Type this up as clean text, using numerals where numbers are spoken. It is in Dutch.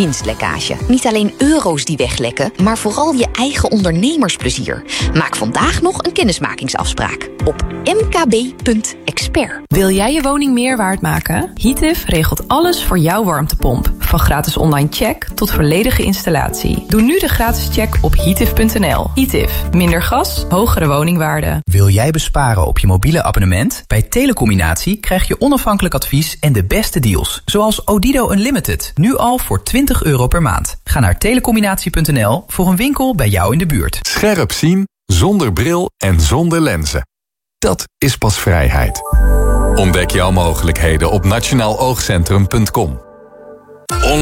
winstlekkage. Niet alleen euro's die weglekken, maar vooral je eigen ondernemersplezier. Maak vandaag nog een kennismakingsafspraak op mkb.expert. Wil jij je woning meer waard maken? Heative regelt alles voor jouw warmtepomp. Van gratis online check tot volledige installatie. Doe nu de gratis check op heative.nl. Heative. Minder gas, hogere woningwaarde. Wil jij besparen op je mobiele abonnement? Bij Telecombinatie krijg je onafhankelijk advies en de beste deals. Zoals Odido Unlimited. Nu al voor €20 per maand. Ga naar telecombinatie.nl voor een winkel bij jou in de buurt. Scherp zien, zonder bril en zonder lenzen. Dat is pas vrijheid. Ontdek jouw mogelijkheden op nationaaloogcentrum.com.